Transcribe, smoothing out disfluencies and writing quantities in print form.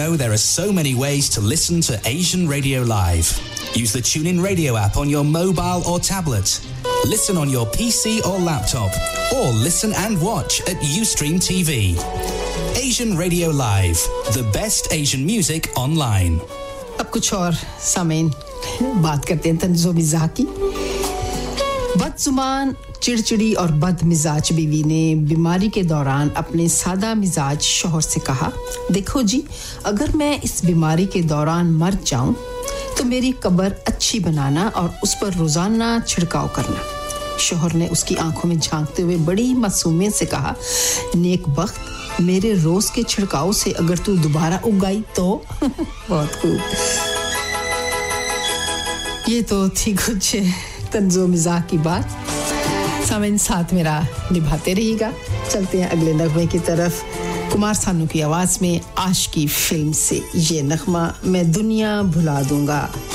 know there are so many ways to listen to Asian Radio Live? Use the TuneIn Radio app on your mobile or tablet. Listen on your PC or laptop. Or listen and watch at Ustream TV. Asian Radio Live, the best Asian music online. अब कुछ और सामीन बात करते हैं तंज़ो मिज़ाज की बदजुबान चिड़चिड़ी और बदमिजाज बीवी ने बीमारी के दौरान अपने सादा मिजाज शौहर से कहा देखो जी अगर मैं इस बीमारी के दौरान मर जाऊं तो मेरी कब्र अच्छी बनाना और उस पर रोजाना छिड़काव करना शौहर ने उसकी आंखों में झांकते हुए बड़ी मासूमियत से कहा नेक बख्त मेरे रोज के छिड़काव से अगर तू दोबारा उग गई तो बहुत खूब ये तो थी कुछ तंज़ो मिज़ाज की बात सामीन साथ मेरा निभाते रहिएगा चलते हैं अगले नगमे की तरफ कुमार सानू की आवाज में आशिकी फिल्म से ये नगमा मैं दुनिया भुला दूंगा